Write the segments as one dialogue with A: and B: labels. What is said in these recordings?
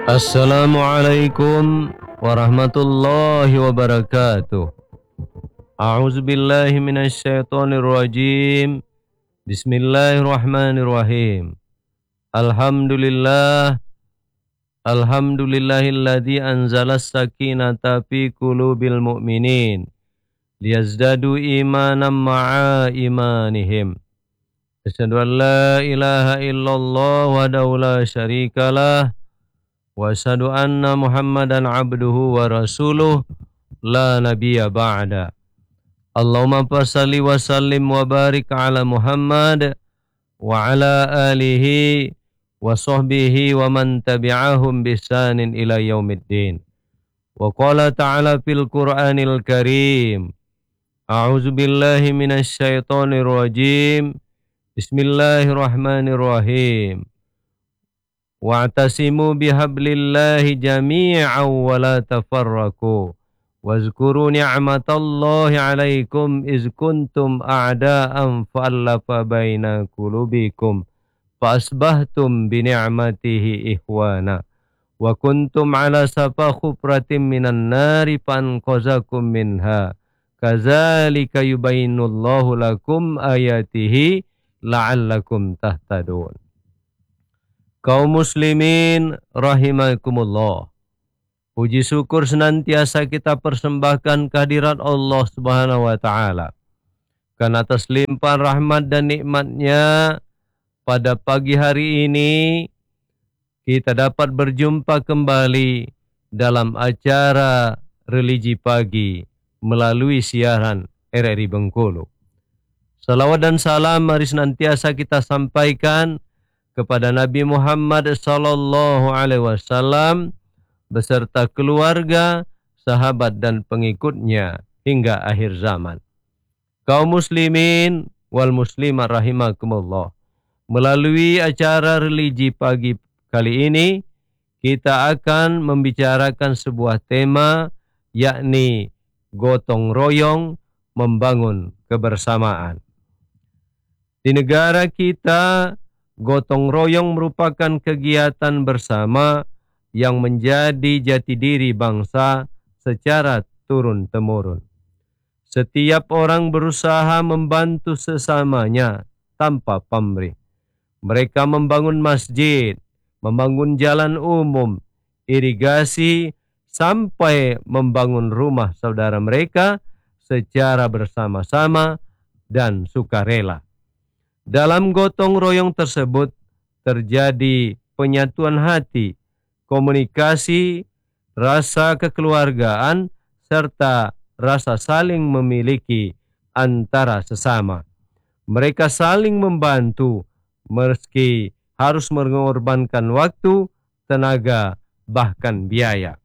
A: Assalamualaikum warahmatullahi wabarakatuh. A'udzu billahi minasyaitonir rajim. Bismillahirrahmanirrahim. Alhamdulillahilladzi anzalas sakinata fi qulubil mu'minin liyazdadu imanan ma'a imanihim. Asyhadu an la ilaha illallah wahdahu la syarikalah wa asyhadu anna Muhammadan abduhu wa rasuluh la nabiyya ba'da. Allahumma salli wa sallim wa barik ala Muhammad wa ala alihi wa sahbihi wa man tabi'ahum bisanin ila yaumiddin. Wa qala ta'ala fil Qur'anil Karim. A'udzu billahi minasy syaithanir rajim. Bismillahirrahmanirrahim. Wa'tasimu bihablillahi jami'an wa la tafarraqu. Wazkuru ni'matallahi 'alaikum iz kuntum a'da'an fa'alafa baina qulubikum fa'asbahtum bi ni'matihi ikhwana wa kuntum 'ala safa khufratin minan nari fanqazakum minha kadzalika yubayyinullahu lakum ayatihi la'allakum tahtadun. Kaum muslimin rahimakumullah. Puji syukur senantiasa kita persembahkan kehadirat Allah Subhanahu wa taala. Karena atas limpahan rahmat dan nikmatnya pada pagi hari ini kita dapat berjumpa kembali dalam acara religi pagi melalui siaran RRI Bengkulu. Salawat dan salam mari senantiasa kita sampaikan kepada Nabi Muhammad sallallahu alaihi wasallam beserta keluarga, sahabat dan pengikutnya hingga akhir zaman. Kaum muslimin wal muslimat rahimakumullah. Melalui acara religi pagi kali ini kita akan membicarakan sebuah tema, yakni gotong royong membangun kebersamaan. Di negara kita, gotong royong merupakan kegiatan bersama yang menjadi jati diri bangsa secara turun-temurun. Setiap orang berusaha membantu sesamanya tanpa pamrih. Mereka membangun masjid, membangun jalan umum, irigasi, sampai membangun rumah saudara mereka secara bersama-sama dan sukarela. Dalam gotong royong tersebut terjadi penyatuan hati, komunikasi, rasa kekeluargaan, serta rasa saling memiliki antara sesama. Mereka saling membantu meski harus mengorbankan waktu, tenaga, bahkan biaya.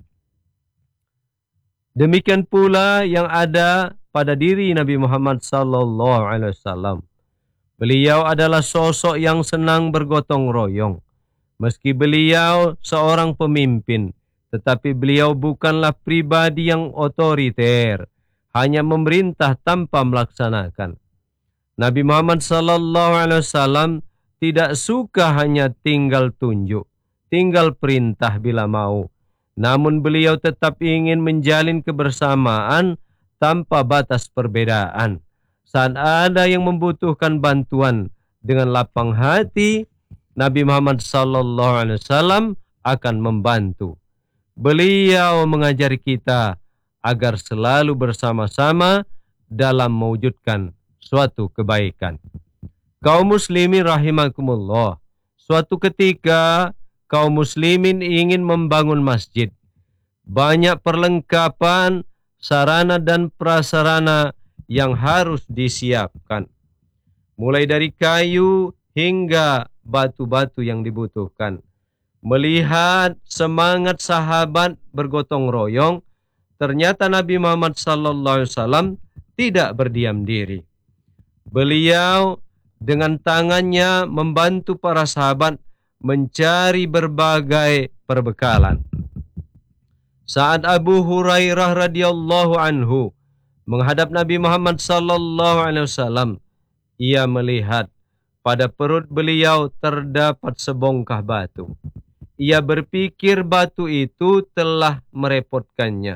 A: Demikian pula yang ada pada diri Nabi Muhammad SAW. Beliau adalah sosok yang senang bergotong royong. Meski beliau seorang pemimpin, tetapi beliau bukanlah pribadi yang otoriter, hanya memerintah tanpa melaksanakan. Nabi Muhammad SAW tidak suka hanya tinggal tunjuk, tinggal perintah bila mau. Namun beliau tetap ingin menjalin kebersamaan tanpa batas perbedaan. Saat ada yang membutuhkan bantuan dengan lapang hati, Nabi Muhammad SAW akan membantu. Beliau mengajari kita agar selalu bersama-sama dalam mewujudkan suatu kebaikan. Kaum muslimin rahimakumullah. Suatu ketika kaum muslimin ingin membangun masjid. Banyak perlengkapan, sarana dan prasarana yang harus disiapkan. Mulai dari kayu hingga batu-batu yang dibutuhkan. Melihat semangat sahabat bergotong royong, ternyata Nabi Muhammad SAW tidak berdiam diri. Beliau dengan tangannya membantu para sahabat mencari berbagai perbekalan. Saat Abu Hurairah radhiyallahu anhu menghadap Nabi Muhammad SAW, ia melihat pada perut beliau terdapat sebongkah batu. ia berpikir batu itu telah merepotkannya.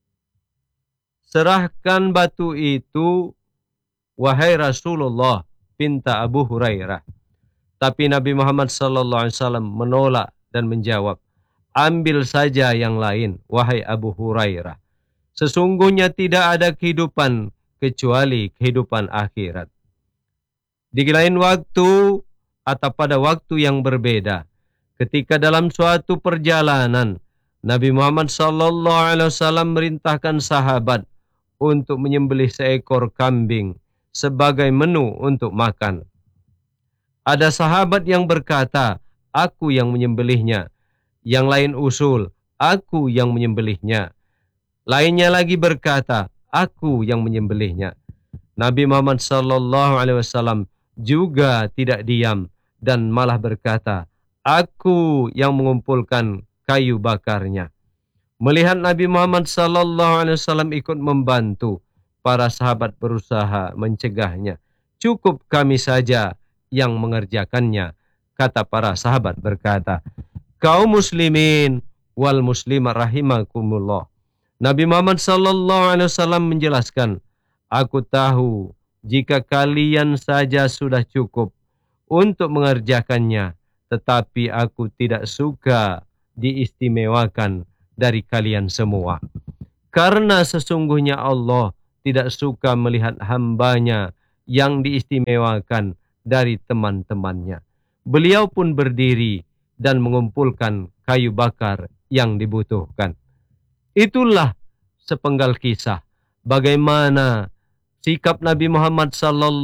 A: Serahkan batu itu, wahai Rasulullah, pinta Abu Hurairah. Tapi Nabi Muhammad SAW menolak dan menjawab, ambil saja yang lain, wahai Abu Hurairah. Sesungguhnya tidak ada kehidupan kecuali kehidupan akhirat. Di lain waktu atau pada waktu yang berbeda, ketika dalam suatu perjalanan, Nabi Muhammad SAW merintahkan sahabat untuk menyembelih seekor kambing sebagai menu untuk makan. Ada sahabat yang berkata, aku yang menyembelihnya. Yang lain usul, aku yang menyembelihnya. Lainnya lagi berkata, aku yang menyembelihnya. Nabi Muhammad SAW juga tidak diam dan malah berkata, aku yang mengumpulkan kayu bakarnya. Melihat Nabi Muhammad SAW ikut membantu, para sahabat berusaha mencegahnya. Cukup kami saja yang mengerjakannya, kata para sahabat berkata. Kaum muslimin wal muslimah rahimakumullah. Nabi Muhammad SAW menjelaskan, aku tahu jika kalian saja sudah cukup untuk mengerjakannya, tetapi aku tidak suka diistimewakan dari kalian semua. Karena sesungguhnya Allah tidak suka melihat hambanya yang diistimewakan dari teman-temannya. Beliau pun berdiri dan mengumpulkan kayu bakar yang dibutuhkan. Itulah sepenggal kisah bagaimana sikap Nabi Muhammad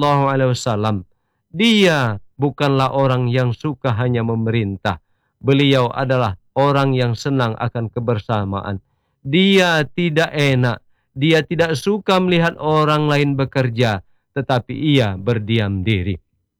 A: SAW. Dia bukanlah orang yang suka hanya memerintah. Beliau adalah orang yang senang akan kebersamaan. Dia tidak enak, dia tidak suka melihat orang lain bekerja, tetapi ia berdiam diri.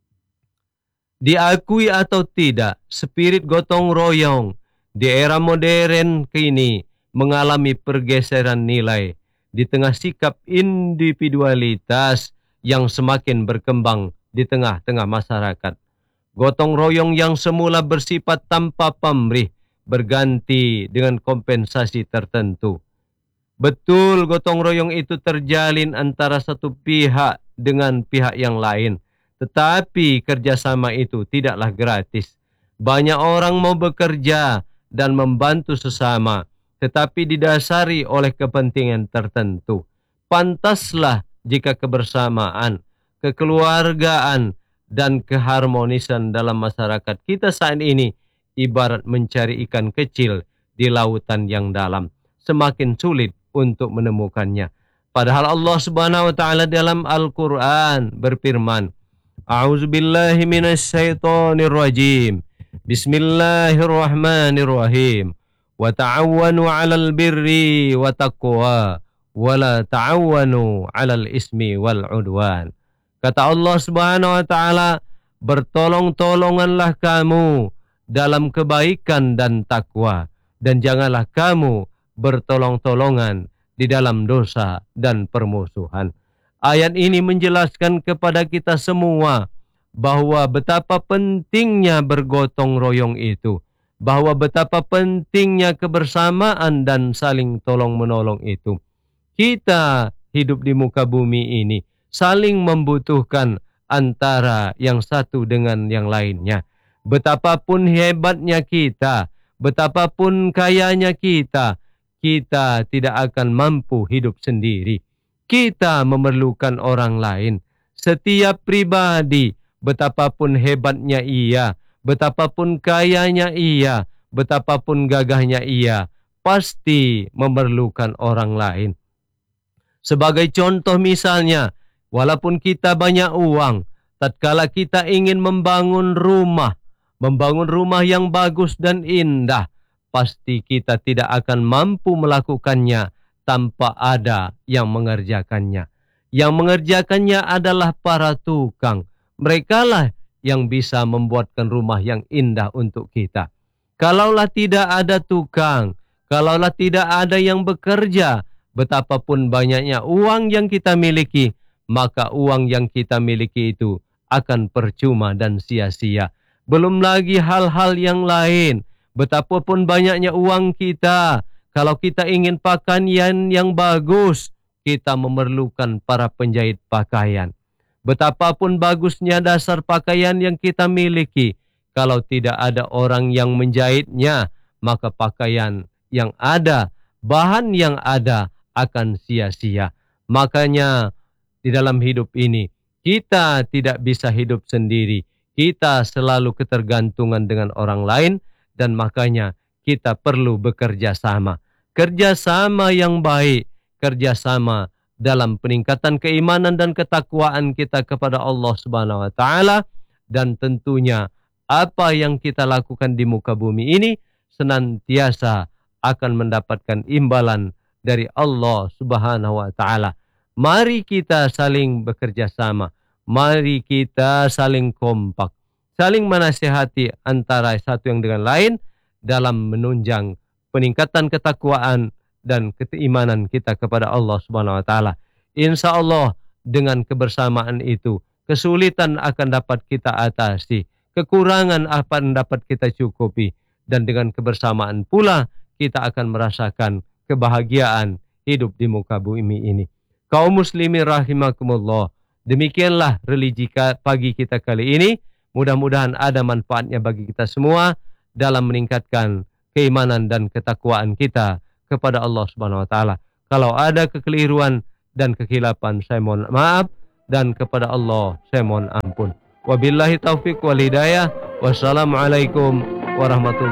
A: Diakui atau tidak, spirit gotong royong di era modern kini mengalami pergeseran nilai di tengah sikap individualitas yang semakin berkembang di tengah-tengah masyarakat. Gotong royong yang semula bersifat tanpa pamrih berganti dengan kompensasi tertentu. Betul, gotong royong itu terjalin antara satu pihak dengan pihak yang lain. Tetapi kerjasama itu tidaklah gratis. Banyak orang mau bekerja dan membantu sesama, tetapi didasari oleh kepentingan tertentu. Pantaslah jika kebersamaan, kekeluargaan, dan keharmonisan dalam masyarakat kita saat ini ibarat mencari ikan kecil di lautan yang dalam. Semakin sulit untuk menemukannya. Padahal Allah Subhanahu wa taala dalam Al-Qur'an berfirman, A'udzubillahi minasyaitonir rajim. Bismillahirrahmanirrahim. Wa ta'awwanu 'alal birri wa taqwa wa la ta'awwanu 'alal ismi wal 'udwan. Kata Allah Subhanahu wa taala, bertolong-tolonganlah kamu dalam kebaikan dan takwa, dan janganlah kamu bertolong-tolongan di dalam dosa dan permusuhan. Ayat ini menjelaskan kepada kita semua bahwa betapa pentingnya bergotong royong itu, bahwa betapa pentingnya kebersamaan dan saling tolong-menolong itu. Kita hidup di muka bumi ini saling membutuhkan antara yang satu dengan yang lainnya. Betapapun hebatnya kita, betapapun kayanya kita, kita tidak akan mampu hidup sendiri. Kita memerlukan orang lain. Setiap pribadi, betapapun hebatnya ia, betapapun kayanya ia, betapapun gagahnya ia, pasti memerlukan orang lain. Sebagai contoh misalnya, walaupun kita banyak uang, tatkala kita ingin membangun rumah yang bagus dan indah, pasti kita tidak akan mampu melakukannya tanpa ada yang mengerjakannya. Yang mengerjakannya adalah para tukang. Merekalah yang bisa membuatkan rumah yang indah untuk kita. Kalaulah tidak ada tukang, kalaulah tidak ada yang bekerja, betapapun banyaknya uang yang kita miliki, maka uang yang kita miliki itu akan percuma dan sia-sia. Belum lagi hal-hal yang lain, Betapapun banyaknya uang kita, kalau kita ingin pakaian yang bagus, kita memerlukan para penjahit pakaian. Betapapun bagusnya dasar pakaian yang kita miliki, kalau tidak ada orang yang menjahitnya, maka pakaian yang ada, bahan yang ada akan sia-sia. Makanya di dalam hidup ini, kita tidak bisa hidup sendiri. Kita selalu ketergantungan dengan orang lain, dan makanya kita perlu bekerja sama. Kerjasama yang baik, kerjasama dalam peningkatan keimanan dan ketakwaan kita kepada Allah Subhanahu wa taala, dan tentunya apa yang kita lakukan di muka bumi ini senantiasa akan mendapatkan imbalan dari Allah Subhanahu wa taala. Mari kita saling bekerja sama. Mari kita saling kompak, saling menasihati antara satu yang dengan lain dalam menunjang peningkatan ketakwaan dan keimanan kita kepada Allah Subhanahu wa taala. Insya Allah dengan kebersamaan itu, kesulitan akan dapat kita atasi, kekurangan akan dapat kita cukupi, dan dengan kebersamaan pula kita akan merasakan kebahagiaan hidup di muka bumi ini. Kaum muslimin rahimakumullah, demikianlah religi pagi kita kali ini. Mudah-mudahan ada manfaatnya bagi kita semua dalam meningkatkan keimanan dan ketakwaan kita kepada Allah Subhanahu wa taala. Kalau ada kekeliruan dan kekhilafan, saya mohon maaf, dan kepada Allah saya mohon ampun. Wabillahi taufiq wal hidayah. Wassalamualaikum warahmatullahi